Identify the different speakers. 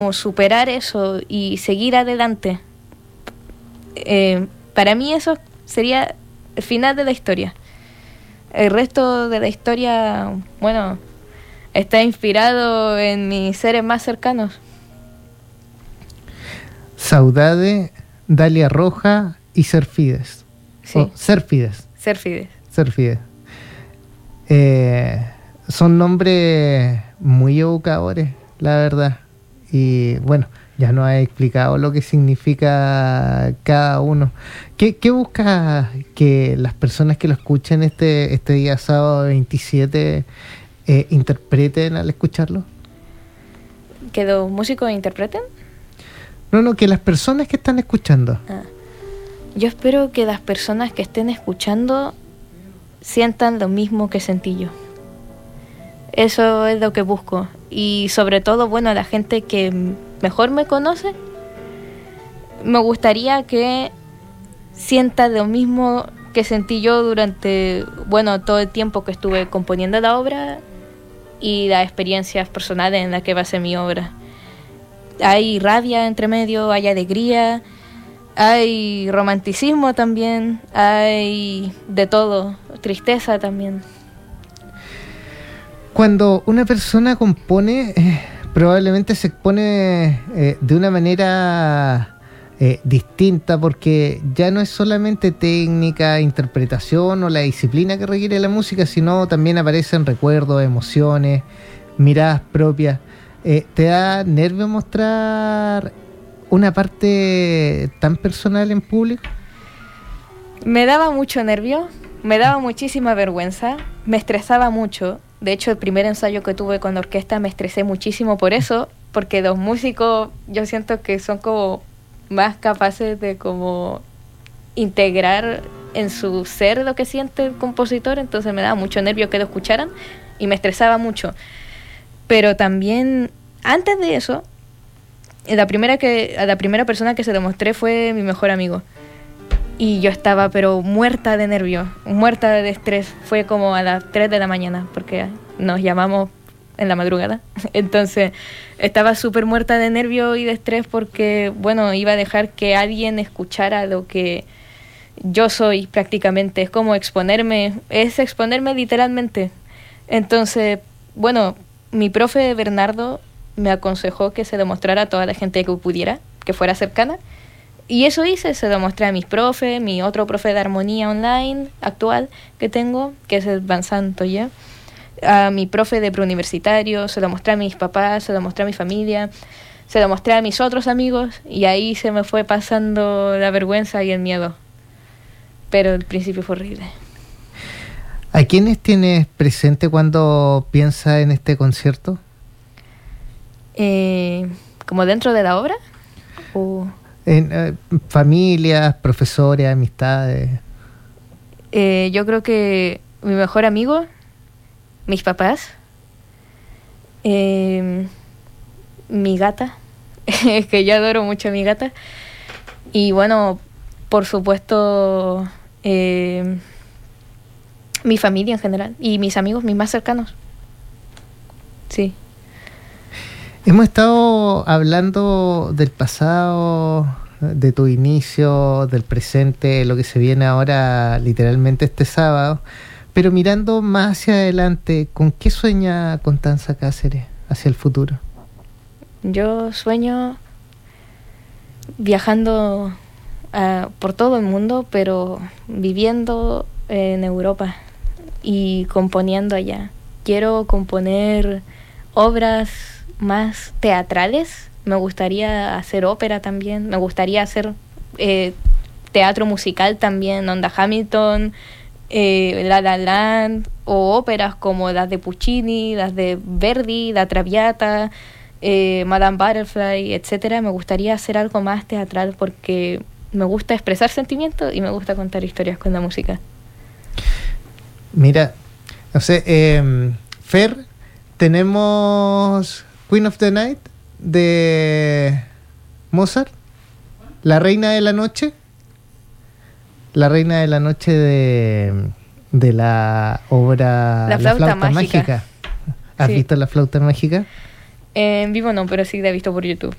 Speaker 1: como superar eso y seguir adelante. Para mí eso sería el final de la historia. El resto de la historia, bueno, está inspirado en mis seres más cercanos.
Speaker 2: Saudade, Dalia Roja y Serfides.
Speaker 1: Sí.
Speaker 2: Serfides.
Speaker 1: Serfides.
Speaker 2: Son nombres muy evocadores, la verdad. Y bueno, ya nos ha explicado lo que significa cada uno. ¿Qué busca que las personas que lo escuchen este día sábado 27 interpreten al escucharlo?
Speaker 1: ¿Que los músicos interpreten?
Speaker 2: No, que las personas que están escuchando.
Speaker 1: Yo espero que las personas que estén escuchando sientan lo mismo que sentí yo. Eso es lo que busco. Y sobre todo, bueno, a la gente que mejor me conoce, me gustaría que sienta lo mismo que sentí yo durante, bueno, todo el tiempo que estuve componiendo la obra y las experiencias personales en las que basé mi obra. Hay rabia entre medio, hay alegría, hay romanticismo también, hay de todo, tristeza también.
Speaker 2: Cuando una persona compone, probablemente se expone de una manera distinta, porque ya no es solamente técnica, interpretación o la disciplina que requiere la música, sino también aparecen recuerdos, emociones, miradas propias. ¿Te da nervio mostrar una parte tan personal en público?
Speaker 1: Me daba mucho nervio, me daba muchísima vergüenza, me estresaba mucho. De hecho, el primer ensayo que tuve con la orquesta me estresé muchísimo por eso, porque los músicos yo siento que son como más capaces de como integrar en su ser lo que siente el compositor, entonces me daba mucho nervio que lo escucharan y me estresaba mucho. Pero también, antes de eso, a la primera persona que se lo mostré fue mi mejor amigo. Y yo estaba pero muerta de nervio, muerta de estrés. Fue como a las 3 de la mañana, porque nos llamamos en la madrugada. Entonces estaba súper muerta de nervio y de estrés porque, bueno, iba a dejar que alguien escuchara lo que yo soy prácticamente. Es como exponerme literalmente. Entonces, bueno, mi profe Bernardo me aconsejó que se lo mostrara a toda la gente que pudiera, que fuera cercana. Y eso hice, se lo mostré a mis profes, mi otro profe de armonía online actual que tengo, que es el Bansanto ya, a mi profe de preuniversitario, se lo mostré a mis papás, se lo mostré a mi familia, se lo mostré a mis otros amigos y ahí se me fue pasando la vergüenza y el miedo. Pero el principio fue horrible.
Speaker 2: ¿A quiénes tienes presente cuando piensas en este concierto?
Speaker 1: ¿Como dentro de la obra? ¿O...?
Speaker 2: En familias, profesores, amistades.
Speaker 1: Yo creo que mi mejor amigo, mis papás, mi gata, es que yo adoro mucho a mi gata, y bueno, por supuesto, mi familia en general y mis amigos, mis más cercanos. Sí.
Speaker 2: Hemos estado hablando del pasado, de tu inicio, del presente, lo que se viene ahora literalmente este sábado, pero mirando más hacia adelante, ¿con qué sueña Constanza Cáceres hacia el futuro?
Speaker 1: Yo sueño viajando por todo el mundo, pero viviendo en Europa y componiendo allá. Quiero componer obras más teatrales, me gustaría hacer ópera también, me gustaría hacer teatro musical también, onda Hamilton, La La Land, o óperas como las de Puccini, las de Verdi, La Traviata, Madame Butterfly, etcétera. Me gustaría hacer algo más teatral porque me gusta expresar sentimientos y me gusta contar historias con la música.
Speaker 2: Mira, no sé, Fer, tenemos Queen of the Night de Mozart, La Reina de la Noche. La Reina de la Noche de la obra
Speaker 1: La flauta mágica.
Speaker 2: ¿Has
Speaker 1: Sí.
Speaker 2: visto La Flauta Mágica?
Speaker 1: En vivo no, pero sí la he visto por YouTube.